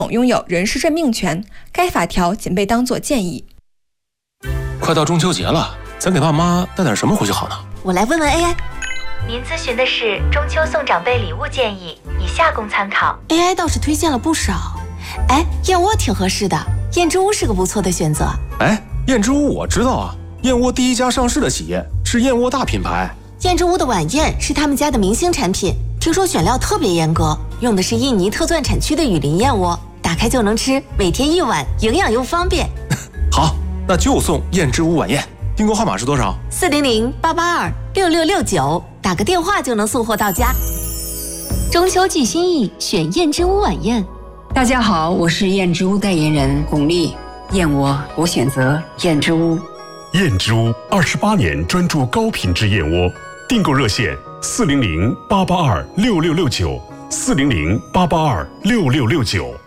拥有人事任命权，该法条仅被当作建议。 快到中秋节了，咱给爸妈带点什么回去好呢？ 我来问问 AI。 您咨询的是中秋送长辈礼物建议，以下供参考。 AI 倒是推荐了不少。燕窝挺合适的，燕之屋是个不错的选择。 燕之屋我知道啊，燕窝第一家上市的企业，是燕窝大品牌。 燕之屋的晚宴是他们家的明星产品，听说选料特别严格，用的是印尼特钻产区的雨林燕窝，打开就能吃，每天一碗，营养又方便。 好，那就送燕之屋晚宴。订购号码是多少 ？400-882-6669，打个电话就能送货到家。 中秋寄心意，选燕之屋晚宴。 大家好，我是燕之屋代言人巩俐。燕窝，我选择燕之屋。 燕之屋28年专注高品质燕窝，订购热线400-882-6669，400-882-6669。